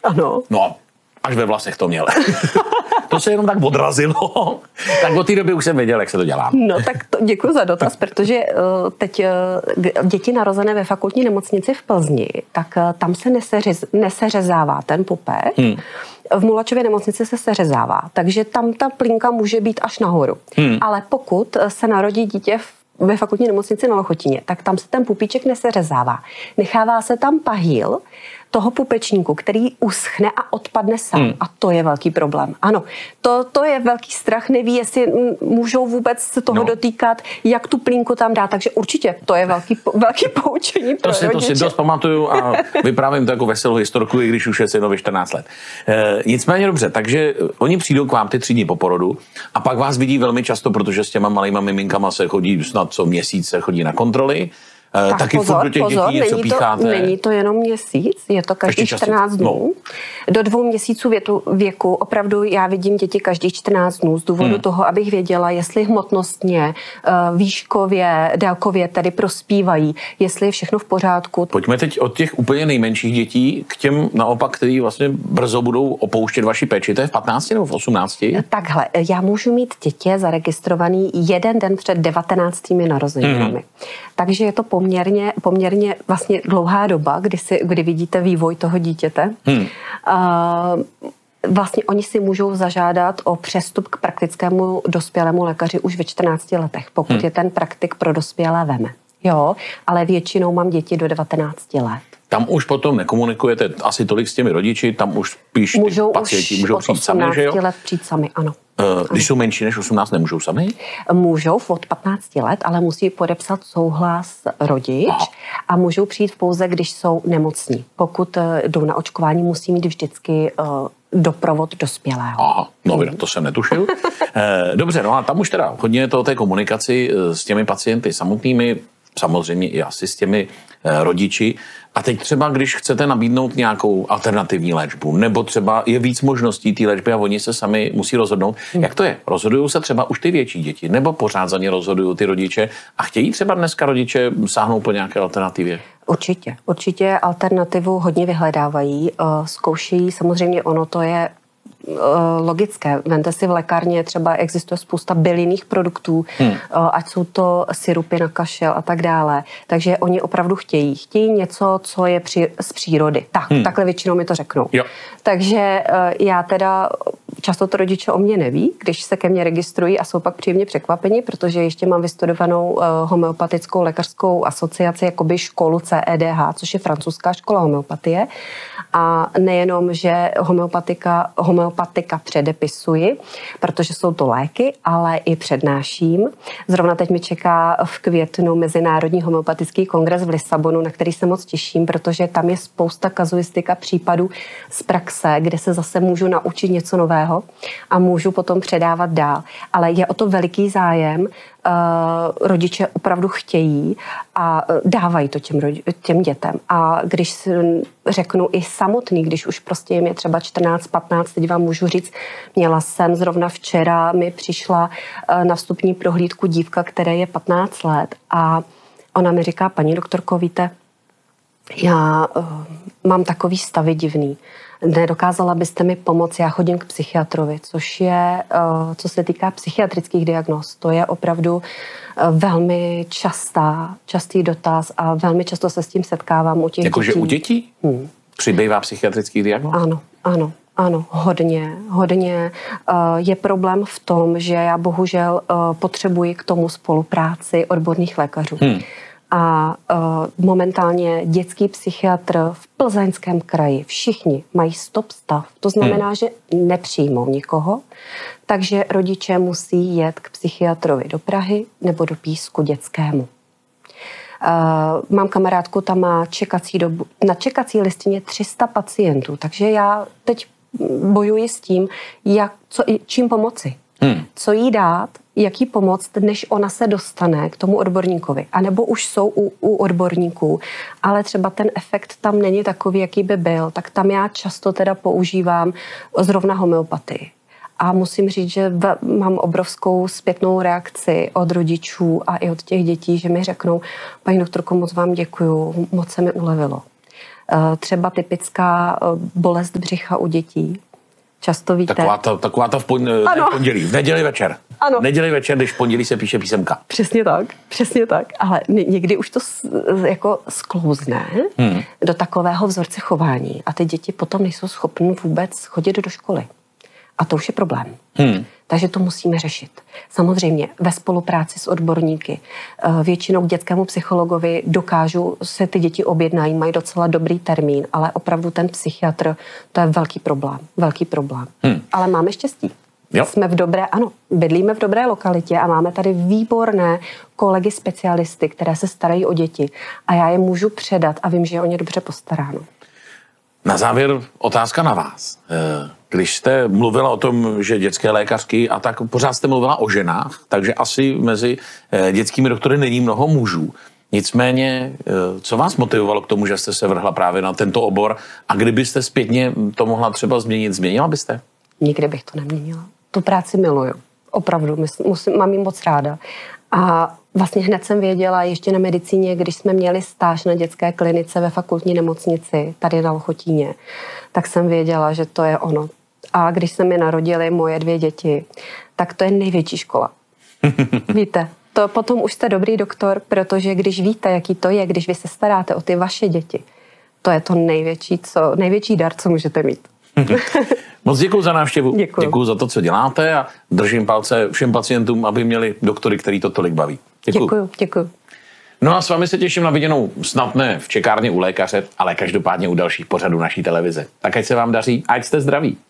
Ano. No, až ve vlasech to měl. To se jenom tak odrazilo. Tak od té doby už jsem věděl, jak se to dělá. No tak děkuji za dotaz, protože teď děti narozené ve fakultní nemocnici v Plzni, tak tam se neseřezává ten pupek. V Mulačově nemocnici se seřezává, takže tam ta plínka může být až nahoru. Ale pokud se narodí dítě ve fakultní nemocnici na Lochotíně, tak tam se ten pupíček neseřezává. Nechává se tam pahýl toho pupečníku, který uschne a odpadne sám. A to je velký problém. Ano, to je velký strach, neví, jestli můžou vůbec se toho dotýkat, jak tu plínku tam dá. Takže určitě to je velký poučení pro rodiče. To si dost pamatuju a vyprávím to jako veselou historku, i když už je synovi 14 let. Nicméně dobře, takže oni přijdou k vám ty 3 dny po porodu a pak vás vidí velmi často, protože s těma malýma miminkama se chodí snad co měsíc se chodí na kontroly. Taky pozor, do těch dětí něco pícháte. Není to jenom měsíc, je to každý 14 dnů. Do 2 měsíců věku opravdu já vidím děti každých 14 dnů z důvodu toho, abych věděla, jestli hmotnostně, výškově, délkově tedy prospívají, jestli je všechno v pořádku. Pojďme teď od těch úplně nejmenších dětí k těm naopak, který vlastně brzo budou opouštět vaši péči. To je v 15 nebo v 18? Takhle, já můžu mít dítě zaregistrovaný 1 den před 19. narozeninami. Takže je to poměrně vlastně dlouhá doba, kdy vidíte vývoj toho dítěte. Vlastně oni si můžou zažádat o přestup k praktickému dospělému lékaři už ve 14 letech, pokud je ten praktik pro dospělé veme. Jo, ale většinou mám děti do 19 let. Tam už potom nekomunikujete asi tolik s těmi rodiči, tam už spíš ty pacienti můžou přijít sami, že jo? 18 let přijít sami, ano. Když jsou menší než 18, nemůžou sami? Můžou od 15 let, ale musí podepsat souhlas rodič a můžou přijít pouze, když jsou nemocní. Pokud jdou na očkování, musí mít vždycky doprovod dospělého. Aha, no to jsem netušil. Dobře, no a tam už teda hodně to o té komunikaci s těmi pacienty samotnými, samozřejmě i asi s těmi rodiči. A teď třeba, když chcete nabídnout nějakou alternativní léčbu, nebo třeba je víc možností té léčby a oni se sami musí rozhodnout. Jak to je? Rozhodují se třeba už ty větší děti, nebo pořád za ně rozhodují ty rodiče a chtějí třeba dneska rodiče sáhnout po nějaké alternativě? Určitě alternativu hodně vyhledávají, zkoušejí, samozřejmě ono to je logické. Vemte si v lékárně, třeba existuje spousta bylinných produktů, ať jsou to sirupy na kašel a tak dále. Takže oni opravdu chtějí něco, co je z přírody. Takhle většinou mi to řeknou. Jo. Takže já teda často to rodiče o mě neví, když se ke mně registrují a jsou pak příjemně překvapeni, protože ještě mám vystudovanou homeopatickou lékařskou asociaci, jakoby školu CEDH, což je francouzská škola homeopatie. A nejenom, že homeopatika předepisuji, protože jsou to léky, ale i přednáším. Zrovna teď mi čeká v květnu Mezinárodní homeopatický kongres v Lisabonu, na který se moc těším, protože tam je spousta kazuistika případů z praxe, kde se zase můžu naučit něco nového a můžu potom předávat dál. Ale je o to veliký zájem, rodiče opravdu chtějí a dávají to těm dětem. A když řeknu i samotný, když už prostě jim je třeba 14, 15, teď vám můžu říct, měla jsem zrovna včera, mi přišla na vstupní prohlídku dívka, které je 15 let a ona mi říká, paní doktorko, víte, já mám takový stavy divný. Nedokázala byste mi pomoct, já chodím k psychiatrovi, což je, co se týká psychiatrických diagnóz, to je opravdu velmi častý dotaz a velmi často se s tím setkávám u těch dětí. Jakože u dětí? Přibývá psychiatrických diagnóz? Ano, hodně. Je problém v tom, že já bohužel potřebuji k tomu spolupráci odborných lékařů. A momentálně dětský psychiatr v Plzeňském kraji, všichni mají stop stav. To znamená, že nepřijmou nikoho, takže rodiče musí jet k psychiatrovi do Prahy nebo do Písku dětskému. Mám kamarádku, tam má na čekací listině 300 pacientů, takže já teď bojuji s tím, čím pomoci. Co jí dát, jak jí pomoct, než ona se dostane k tomu odborníkovi. A nebo už jsou u odborníků, ale třeba ten efekt tam není takový, jaký by byl, tak tam já často teda používám zrovna homeopatii. A musím říct, že mám obrovskou zpětnou reakci od rodičů a i od těch dětí, že mi řeknou, paní doktorko, moc vám děkuju, moc se mi ulevilo. Třeba typická bolest břicha u dětí. Často víte. Taková ta v pondělí, v neděli večer. Ano. V neděli večer, když v pondělí se píše písemka. Přesně tak. Ale někdy už to jako sklouzne do takového vzorce chování a ty děti potom nejsou schopny vůbec chodit do školy. A to už je problém. Takže to musíme řešit. Samozřejmě ve spolupráci s odborníky. Většinou k dětskému psychologovi dokážu se ty děti objednají, mají docela dobrý termín, ale opravdu ten psychiatr, to je velký problém. Ale máme štěstí. Jo. Jsme bydlíme v dobré lokalitě a máme tady výborné kolegy specialisty, které se starají o děti a já je můžu předat a vím, že je o ně dobře postaráno. Na závěr otázka na vás. Když jste mluvila o tom, že dětské lékařky a tak pořád jste mluvila o ženách, takže asi mezi dětskými doktory není mnoho mužů. Nicméně, co vás motivovalo k tomu, že jste se vrhla právě na tento obor a kdybyste zpětně to mohla třeba změnit, změnila byste? Nikdy bych to neměnila. Tu práci miluju. Opravdu, mám ji moc ráda. A vlastně hned jsem věděla, ještě na medicíně, když jsme měli stáž na dětské klinice ve fakultní nemocnici, tady na Lchotíně, tak jsem věděla, že to je ono. A když se mi narodily moje 2 děti, tak to je největší škola. Víte, to potom už jste dobrý doktor, protože když víte, jaký to je, když vy se staráte o ty vaše děti, to je to největší dar, co můžete mít. Moc děkuju za návštěvu. Děkuju za to, co děláte a držím palce všem pacientům, aby měli doktory, který to tolik baví. Děkuju. No a s vámi se těším na viděnou snad ne v čekárně u lékaře, ale každopádně u dalších pořadů naší televize. Tak ať se vám daří, ať jste zdraví.